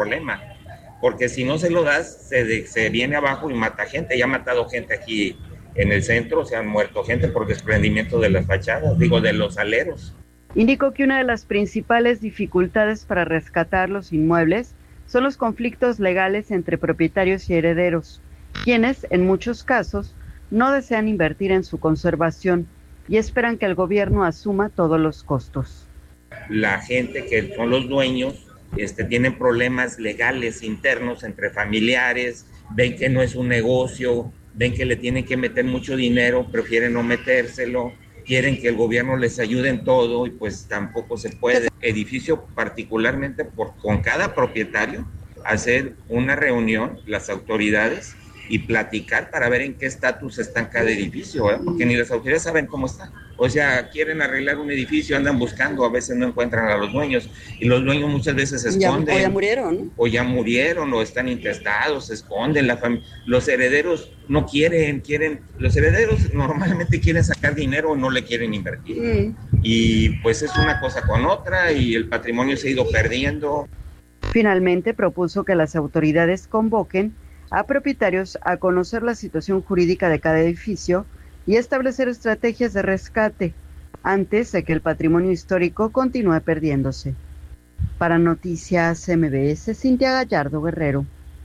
problema, porque si no se lo das, se viene abajo y mata gente. Ya ha matado gente aquí en el centro, se han muerto gente por desprendimiento de las fachadas, de los aleros. Indicó que una de las principales dificultades para rescatar los inmuebles son los conflictos legales entre propietarios y herederos, quienes, en muchos casos, no desean invertir en su conservación y esperan que el gobierno asuma todos los costos. La gente que son los dueños tienen problemas legales internos entre familiares, ven que no es un negocio, ven que le tienen que meter mucho dinero, prefieren no metérselo, quieren que el gobierno les ayude en todo y pues tampoco se puede. Edificio particularmente con cada propietario, hacer una reunión, las autoridades, y platicar para ver en qué estatus está en cada edificio, porque ni las autoridades saben cómo está. O sea, quieren arreglar un edificio, andan buscando, a veces no encuentran a los dueños, y los dueños muchas veces se esconden. O ya murieron. O ya murieron, o están intestados, se esconden. Los herederos no quieren, los herederos normalmente quieren sacar dinero o no le quieren invertir. Y pues es una cosa con otra, y el patrimonio se ha ido perdiendo. Finalmente propuso que las autoridades convoquen a propietarios a conocer la situación jurídica de cada edificio y establecer estrategias de rescate antes de que el patrimonio histórico continúe perdiéndose. Para Noticias MBS, Cintia Gallardo Guerrero.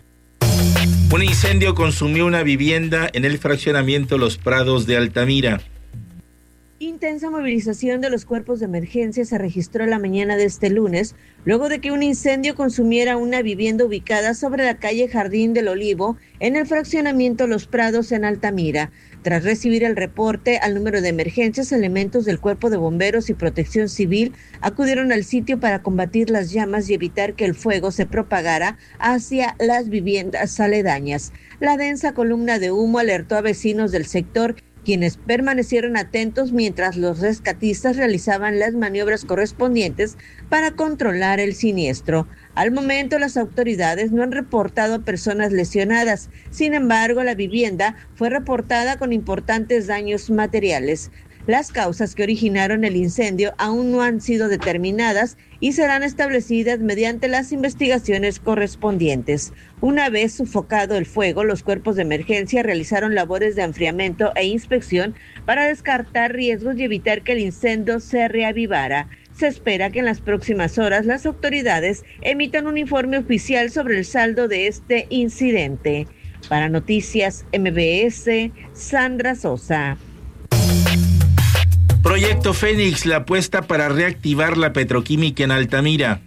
Un incendio consumió una vivienda en el fraccionamiento Los Prados de Altamira. Intensa movilización de los cuerpos de emergencia se registró la mañana de este lunes, luego de que un incendio consumiera una vivienda ubicada sobre la calle Jardín del Olivo, en el fraccionamiento Los Prados en Altamira. Tras recibir el reporte al número de emergencias, elementos del Cuerpo de Bomberos y Protección Civil acudieron al sitio para combatir las llamas y evitar que el fuego se propagara hacia las viviendas aledañas. La densa columna de humo alertó a vecinos del sector, quienes permanecieron atentos mientras los rescatistas realizaban las maniobras correspondientes para controlar el siniestro. Al momento, las autoridades no han reportado personas lesionadas. Sin embargo, la vivienda fue reportada con importantes daños materiales. Las causas que originaron el incendio aún no han sido determinadas y serán establecidas mediante las investigaciones correspondientes. Una vez sofocado el fuego, los cuerpos de emergencia realizaron labores de enfriamiento e inspección para descartar riesgos y evitar que el incendio se reavivara. Se espera que en las próximas horas las autoridades emitan un informe oficial sobre el saldo de este incidente. Para Noticias MBS, Sandra Sosa. Proyecto Fénix, la apuesta para reactivar la petroquímica en Altamira.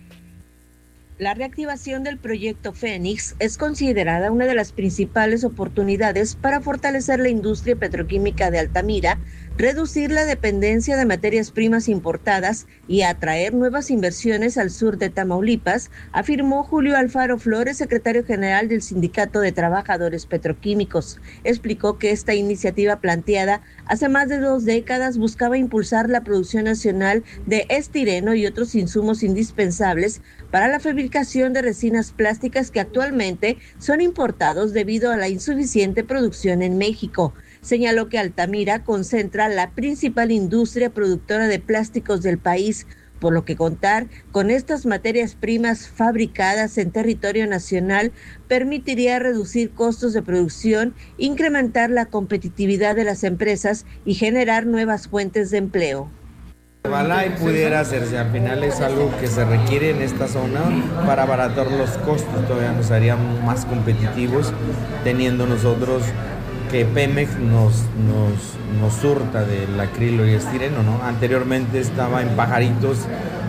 La reactivación del proyecto Fénix es considerada una de las principales oportunidades para fortalecer la industria petroquímica de Altamira, reducir la dependencia de materias primas importadas y atraer nuevas inversiones al sur de Tamaulipas, afirmó Julio Alfaro Flores, secretario general del Sindicato de Trabajadores Petroquímicos. Explicó que esta iniciativa planteada hace más de 2 décadas buscaba impulsar la producción nacional de estireno y otros insumos indispensables para la fabricación de resinas plásticas que actualmente son importados debido a la insuficiente producción en México. Señaló que Altamira concentra la principal industria productora de plásticos del país, por lo que contar con estas materias primas fabricadas en territorio nacional permitiría reducir costos de producción, incrementar la competitividad de las empresas y generar nuevas fuentes de empleo. Ojalá y pudiera hacerse, al final es algo que se requiere en esta zona para abaratar los costos, todavía nos haríamos más competitivos, teniendo nosotros que Pemex nos surta del acrilo y estireno, ¿no? Anteriormente estaba en Pajaritos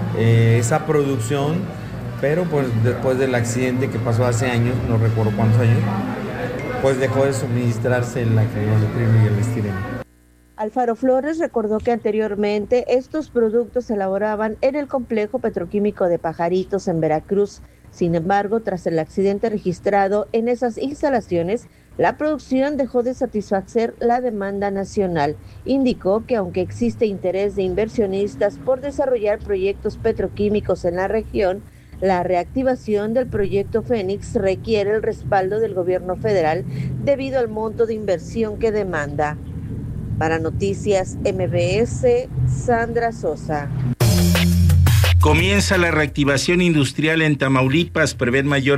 esa producción, pero pues después del accidente que pasó hace años, no recuerdo cuántos años, pues dejó de suministrarse el acrilo y el estireno. Alfaro Flores recordó que anteriormente estos productos se elaboraban en el complejo petroquímico de Pajaritos en Veracruz. Sin embargo, tras el accidente registrado en esas instalaciones, la producción dejó de satisfacer la demanda nacional. Indicó que aunque existe interés de inversionistas por desarrollar proyectos petroquímicos en la región, la reactivación del proyecto Fénix requiere el respaldo del gobierno federal debido al monto de inversión que demanda. Para Noticias MBS, Sandra Sosa. Comienza la reactivación industrial en Tamaulipas, prevén mayor